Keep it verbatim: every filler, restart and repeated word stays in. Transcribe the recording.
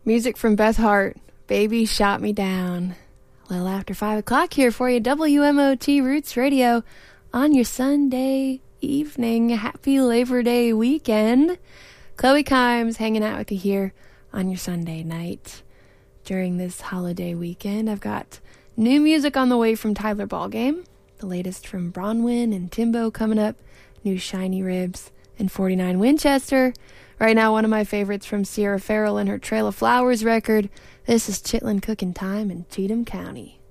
Music from Beth Hart, Baby Shot Me Down. A little after five o'clock here for you, W M O T Roots Radio on your Sunday evening. Happy Labor Day weekend. Chloe Kimes hanging out with you here on your Sunday night. During this holiday weekend, I've got new music on the way from Tyler Ballgame, the latest from Bronwyn and Timbo coming up, new Shiny Ribs and forty-nine Winchester. Right now, one of my favorites from Sierra Farrell and her Trail of Flowers record. This is Chitlin Cooking Time in Cheatham County.